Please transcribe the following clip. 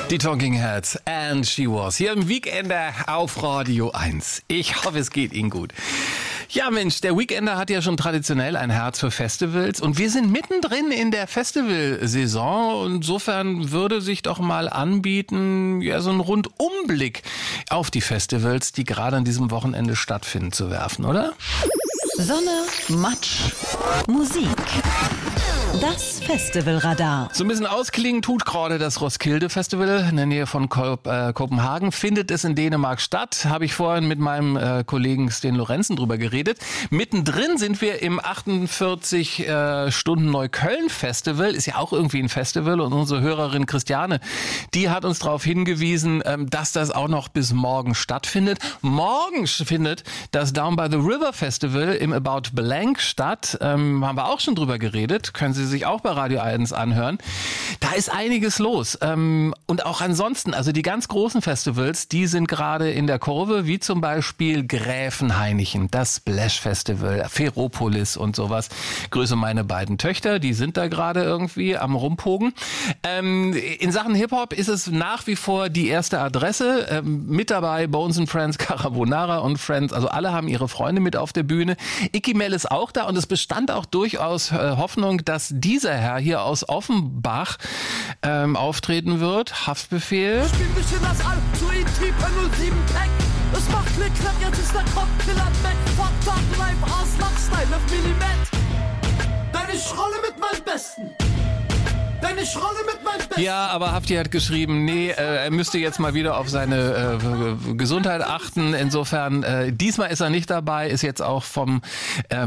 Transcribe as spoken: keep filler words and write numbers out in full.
Die Talking Heads and She Was hier im Weekender auf Radio eins. Ich hoffe, es geht Ihnen gut. Ja Mensch, der Weekender hat ja schon traditionell ein Herz für Festivals und wir sind mittendrin in der Festivalsaison. Insofern würde sich doch mal anbieten, ja, so einen Rundumblick auf die Festivals, die gerade an diesem Wochenende stattfinden, zu werfen, oder? Sonne, Matsch, Musik. Das Festivalradar. So ein bisschen ausklingen tut gerade das Roskilde Festival in der Nähe von Kop- äh, Kopenhagen. Findet es in Dänemark statt. Habe ich vorhin mit meinem äh, Kollegen Sten Lorenzen drüber geredet. Mittendrin sind wir im achtundvierzig äh, Stunden Neukölln Festival. Ist ja auch irgendwie ein Festival. Und unsere Hörerin Christiane, die hat uns darauf hingewiesen, ähm, dass das auch noch bis morgen stattfindet. Morgen findet das Down by the River Festival im About Blank statt. Ähm, haben wir auch schon drüber geredet. Können Sie sich auch bei Radio eins anhören. Da ist einiges los. Ähm, und auch ansonsten, also die ganz großen Festivals, die sind gerade in der Kurve, wie zum Beispiel Gräfenhainichen, das Splash Festival, Ferropolis und sowas. Grüße meine beiden Töchter, die sind da gerade irgendwie am Rumpogen. Ähm, in Sachen Hip-Hop ist es nach wie vor die erste Adresse. Ähm, mit dabei Bones and Friends, Carbonara und Friends, also alle haben ihre Freunde mit auf der Bühne. Icky Mel ist auch da und es bestand auch durchaus äh, Hoffnung, dass dieser Herr hier aus Offenbach ähm, auftreten wird. Haftbefehl. Spiel mich in das All zu E T per null sieben Pack. Es macht Klick, Klack, jetzt ist der Kopf Killer weg. Fuck, Dark Life, aus Lachstyle auf Millimet. Denn ich rolle mit meinem Besten. Denn ich rolle mit meinem Besten. Ja, aber Hafti hat geschrieben, nee, äh, er müsste jetzt mal wieder auf seine äh, Gesundheit achten. Insofern, äh, diesmal ist er nicht dabei, ist jetzt auch vom äh,